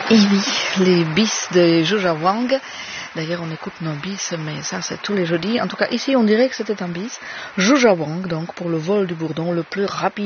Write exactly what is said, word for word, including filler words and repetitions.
Et oui, les bis de Zhuzha Wang. D'ailleurs, on écoute nos bis, mais ça, c'est tous les jeudis. En tout cas, ici, on dirait que c'était un bis. Zhuzha Wang, donc, pour le vol du bourdon le plus rapide.